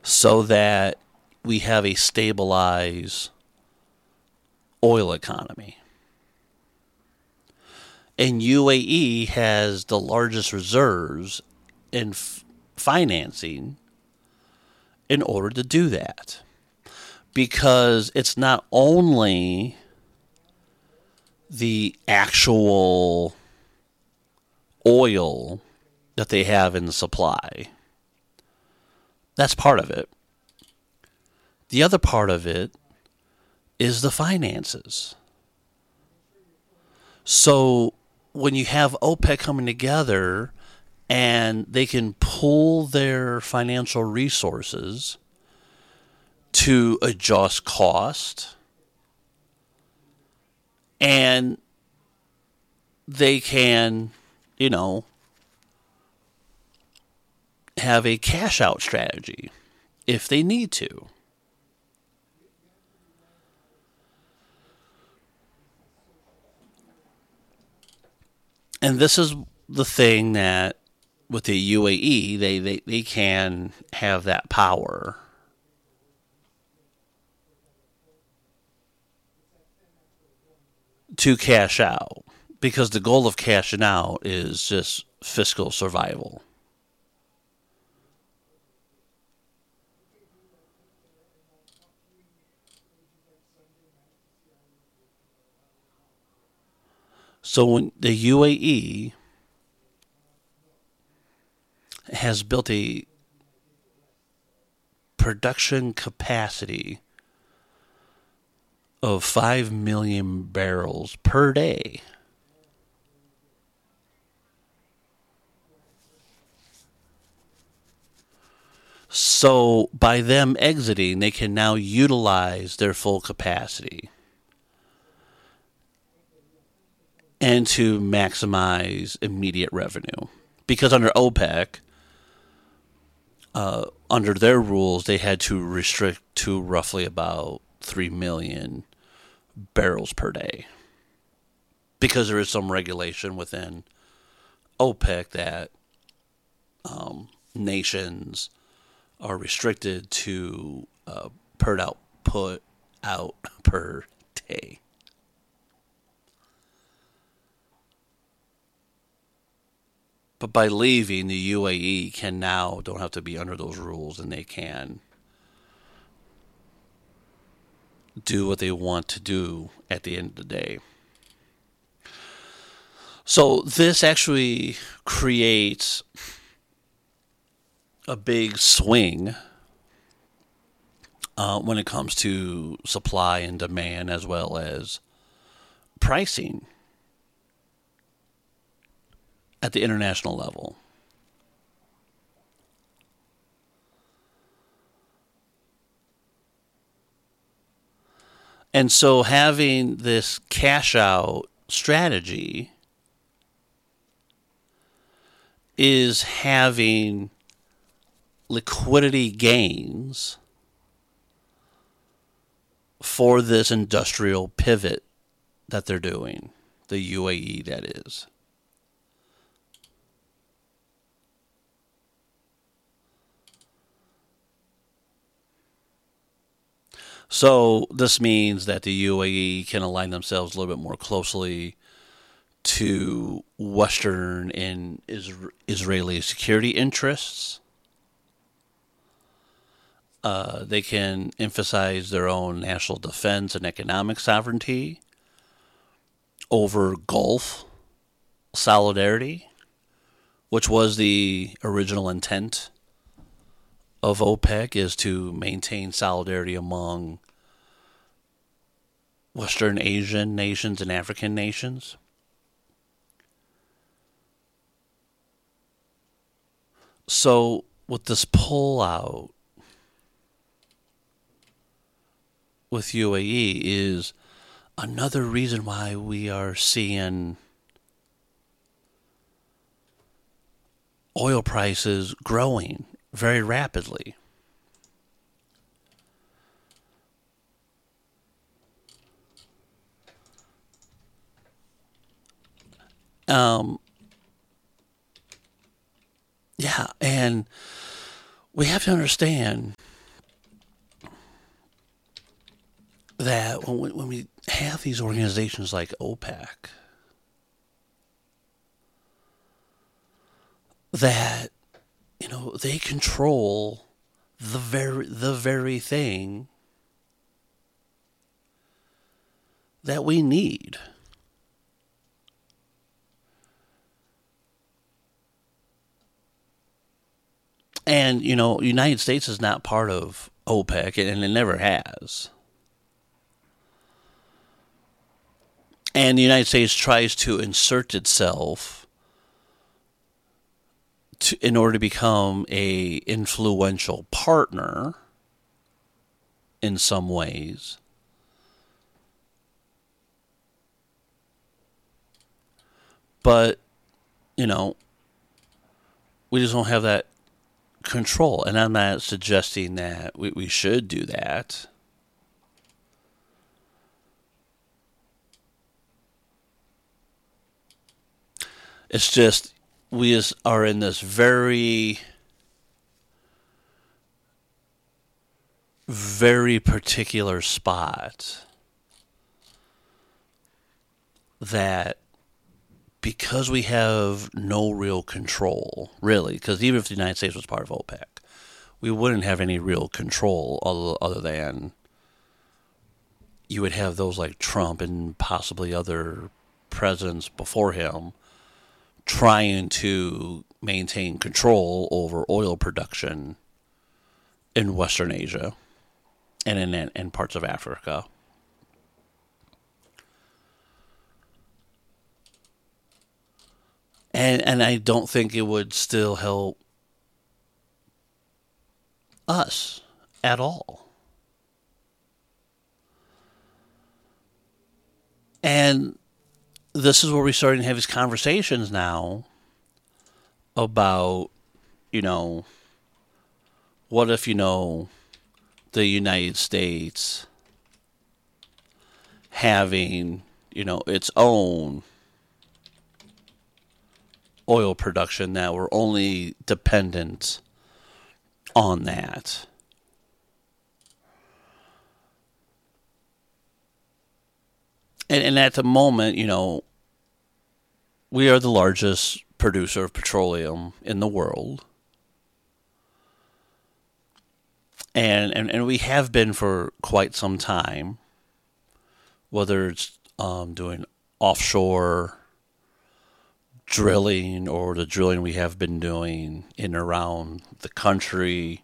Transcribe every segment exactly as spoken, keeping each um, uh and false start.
so that we have a stabilized oil economy. And U A E has the largest reserves in f- financing in order to do that. Because it's not only the actual oil that they have in the supply. That's part of it. The other part of it is the finances. So when you have OPEC coming together and they can pool their financial resources to adjust cost, and they can, you know, have a cash out strategy if they need to. And this is the thing that with the U A E, they, they, they can have that power. To cash out. Because the goal of cashing out is just fiscal survival. So when the U A E has built a production capacity of five million barrels per day. So by them exiting, they can now utilize their full capacity and to maximize immediate revenue. Because under OPEC, uh, under their rules, they had to restrict to roughly about three million barrels per day. Because there is some regulation within OPEC that um, nations are restricted to uh, per output out per day. But by leaving, the U A E can now don't have to be under those rules, and they can do what they want to do at the end of the day. So this actually creates a big swing uh, when it comes to supply and demand, as well as pricing at the international level. And so having this cash out strategy is having liquidity gains for this industrial pivot that they're doing, the U A E that is. So this means that the U A E can align themselves a little bit more closely to Western and Israeli security interests. Uh, they can emphasize their own national defense and economic sovereignty over Gulf solidarity, which was the original intent of OPEC, is to maintain solidarity among Western Asian nations and African nations. So with this pullout with U A E is another reason why we are seeing oil prices growing very rapidly. Um, yeah, and we have to understand that when we, when we have these organizations like OPEC, that, you know, they control the very the very thing that we need. And, you know, United States is not part of OPEC, and it never has. And the United States tries to insert itself to, in order to become a influential partner in some ways. But, you know, we just don't have that control. And I'm not suggesting that we, we should do that. It's just we is, are in this very, very particular spot that because we have no real control, really, because even if the United States was part of OPEC, we wouldn't have any real control other, other than you would have those like Trump and possibly other presidents before him trying to maintain control over oil production in Western Asia and in, in parts of Africa. And and I don't think it would still help us at all. And this is where we're starting to have these conversations now about, you know, what if, you know, the United States having, you know, its own oil production, that we're only dependent on that. And, and at the moment, you know, we are the largest producer of petroleum in the world. And, and, and we have been for quite some time, whether it's um, doing offshore drilling or the drilling we have been doing in and around the country,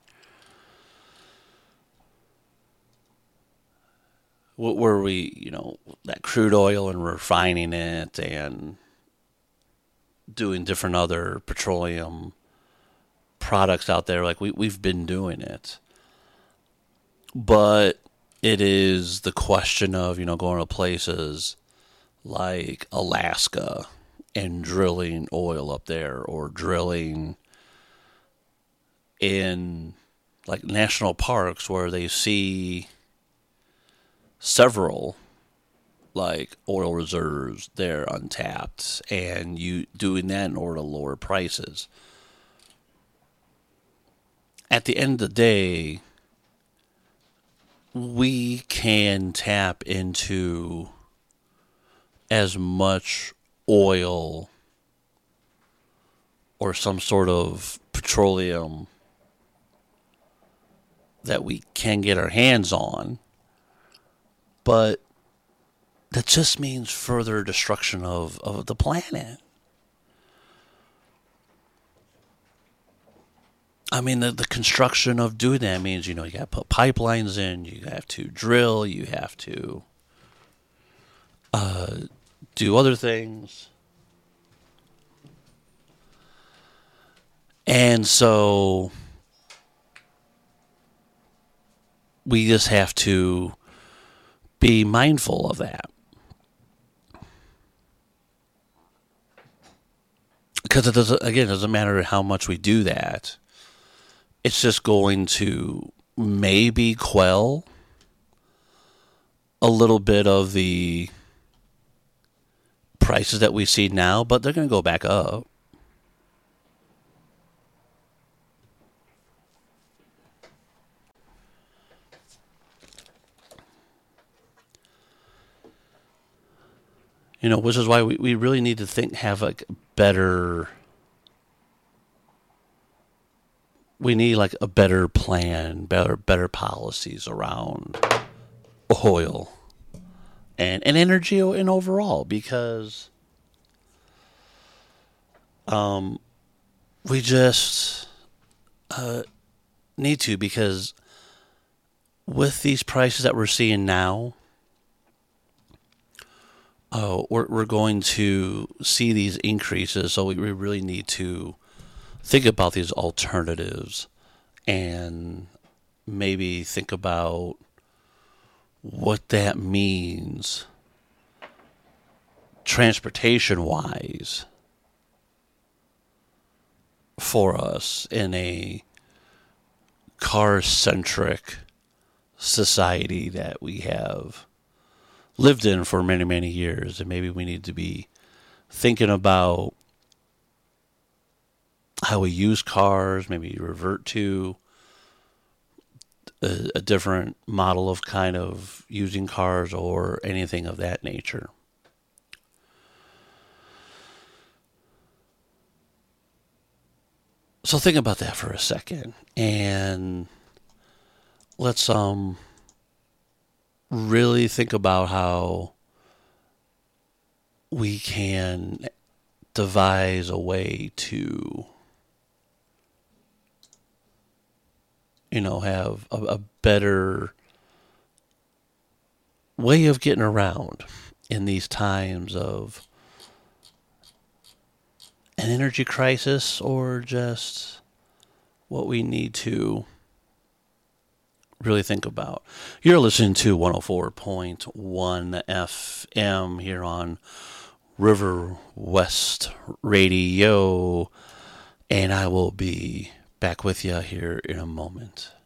where we, you know, that crude oil and refining it and doing different other petroleum products out there. Like we, we've been doing it. But it is the question of, you know, going to places like Alaska and drilling oil up there, or drilling in like national parks where they see several like oil reserves there untapped, and you doing that in order to lower prices. At the end of the day, we can tap into as much oil or some sort of petroleum that we can get our hands on, but that just means further destruction of, of the planet. I mean, the, the construction of doing that means, you know, you got to put pipelines in, you have to drill, you have to uh, do other things. And so we just have to be mindful of that. Because it doesn't, again, it doesn't matter how much we do that. It's just going to maybe quell a little bit of the prices that we see now, but they're going to go back up. You know, which is why we, we really need to think, have like better, we need like a better plan, better, better policies around oil and, and energy and overall, because, um, we just, uh, need to, because with these prices that we're seeing now, oh, we're we're going to see these increases. So we, we really need to think about these alternatives and maybe think about what that means transportation wise for us in a car centric society that we have lived in for many, many years. And maybe we need to be thinking about how we use cars, maybe revert to a, a different model of kind of using cars or anything of that nature. So think about that for a second, and let's um really think about how we can devise a way to, you know, have a, a better way of getting around in these times of an energy crisis, or just what we need to really think about. You're listening to one oh four point one F M here on River West Radio, and I will be back with you here in a moment.